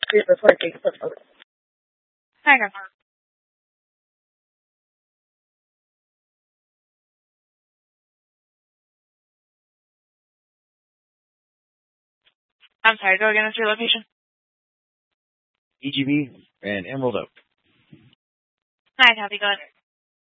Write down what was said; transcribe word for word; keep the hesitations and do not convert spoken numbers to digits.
is working. Hang on. I'm sorry, go again. What's your location? E G B and Emerald Oak. Hi, how's it going?